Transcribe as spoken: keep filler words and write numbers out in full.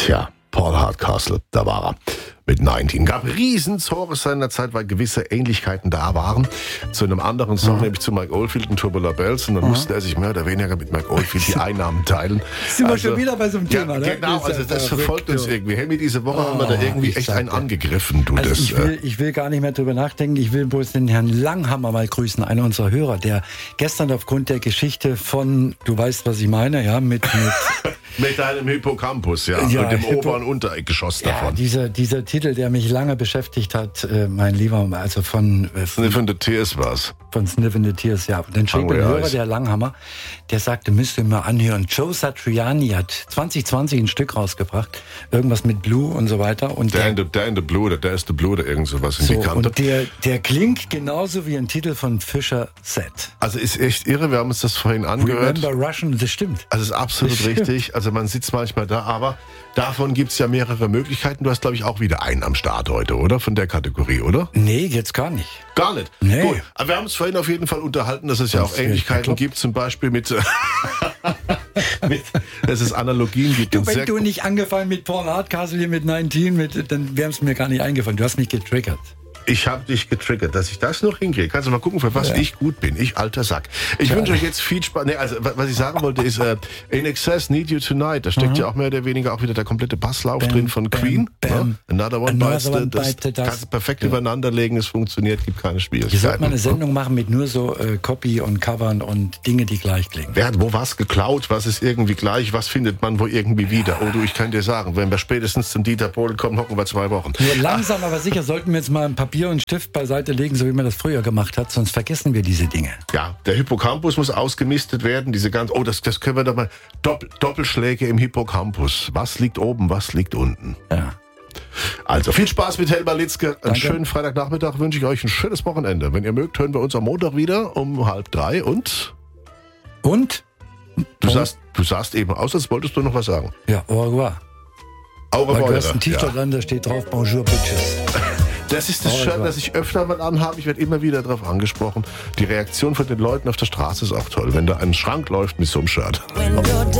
Tja, Paul Hardcastle, da war er. Mit neunzehn. Gab Riesenzore seiner Zeit, weil gewisse Ähnlichkeiten da waren. Zu einem anderen Song, mhm. nämlich zu Mike Oldfield und Tubular Bells. Und dann mhm. musste er sich mehr oder weniger mit Mike Oldfield die Einnahmen teilen. Sind wir also, schon wieder bei so einem Thema, ja, ne? Genau, also das verfolgt uns irgendwie. Helmi, diese Woche oh, haben wir da irgendwie echt einen angegriffen. Du, also das, ich, will, ich will gar nicht mehr drüber nachdenken. Ich will bloß den Herrn Langhammer mal grüßen, einer unserer Hörer, der gestern aufgrund der Geschichte von, du weißt, was ich meine, ja, mit... mit Mit deinem Hippocampus, ja, ja mit dem Hippo- Ober- und Untergeschoss ja, davon. Dieser, dieser Titel, der mich lange beschäftigt hat, äh, mein Lieber, also von... Äh, Sniff in the Tears war's. Von Sniff in the Tears, ja. Und dann schrieb Hungry ein Hörer, Eyes. der Langhammer, der sagte, müsst ihr mal anhören. Joe Satriani hat zwanzig zwanzig ein Stück rausgebracht, irgendwas mit Blue und so weiter. Und Der der, in the, der in the Blue, der ist the Blue oder irgend sowas in so, die Kante. und der, der klingt genauso wie ein Titel von Fisher Set. Also ist echt irre, wir haben uns das vorhin angehört. Remember Russian, das stimmt. Also ist absolut Das stimmt. richtig. Also man sitzt manchmal da, aber davon gibt's ja mehrere Möglichkeiten. Du hast, glaube ich, auch wieder einen am Start heute, oder? Von der Kategorie, oder? Nee, jetzt gar nicht. Gar nicht. Nee. Gut. Aber wir haben uns vorhin auf jeden Fall unterhalten, dass es ja Das auch wär Ähnlichkeiten bekloppt. gibt, zum Beispiel mit, mit dass es Analogien gibt. Du, und wenn sehr du nicht angefangen mit Paul Hardcastle hier mit neunzehn, mit, dann wäre es mir gar nicht eingefallen. Du hast mich getriggert. Ich habe dich getriggert, dass ich das noch hinkriege. Kannst du mal gucken, für was Ja. ich gut bin. Ich alter Sack. Ich Ja. wünsche euch jetzt viel Spaß. Nee, also was ich sagen wollte ist, äh, In Excess, Need You Tonight. Da steckt Mhm. ja auch mehr oder weniger auch wieder der komplette Basslauf Bam, drin von bam, Queen. bam. Ne? Another One Another Bites the One Dust. Bites the Dust. Kannst du perfekt Ja. übereinander legen, es funktioniert, gibt keine Wir Schwierigkeiten. sollten mal eine Sendung machen mit nur so äh, Copy und Covern und Dinge, die gleich klingen. Wer hat wo was geklaut, was ist irgendwie gleich, was findet man wo irgendwie wieder? Oh du, ich kann dir sagen, wenn wir spätestens zum Dieter Bohlen kommen, hocken wir zwei Wochen. Nur langsam, aber sicher sollten wir jetzt mal ein Papier und Stift beiseite legen, so wie man das früher gemacht hat, sonst vergessen wir diese Dinge. Ja, der Hippocampus muss ausgemistet werden. Diese ganz, oh, das, das können wir doch mal. Doppel, Doppelschläge im Hippocampus. Was liegt oben, was liegt unten? Ja. Also viel Spaß mit Helmer Litzke. Einen Danke. schönen Freitagnachmittag wünsche ich euch ein schönes Wochenende. Wenn ihr mögt, hören wir uns am Montag wieder um halb drei. Und Und? du Und? sahst, du sahst eben aus, als wolltest du noch was sagen. Ja, au revoir. Au Weil du revoir. hast ein T-Shirt Ja. an, da steht drauf Bonjour Bitches. Das ist das Au Shirt, revoir. das ich öfter mal anhabe. Ich werde immer wieder darauf angesprochen. Die Reaktion von den Leuten auf der Straße ist auch toll, wenn da ein Schrank läuft mit so einem Shirt. When you're down